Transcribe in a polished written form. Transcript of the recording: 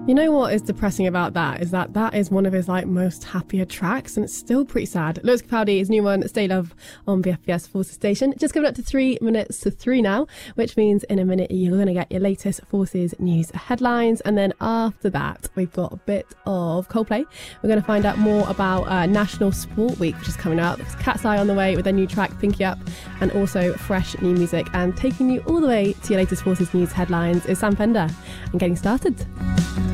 You know what is depressing about that is that is one of his most happier tracks, and it's still pretty sad. Lewis Capaldi, his new one, Stay Love, on BFBS Forces Station. Just coming up to 3 minutes to 3 now, which means in a minute you're going to get your latest Forces news headlines, and then after that we've got a bit of Coldplay. We're going to find out more about National Sport Week, which is coming up. There's Cat's Eye on the way with their new track Pinky Up, and also fresh new music. And taking you all the way to your latest Forces news headlines is Sam Fender. And getting started.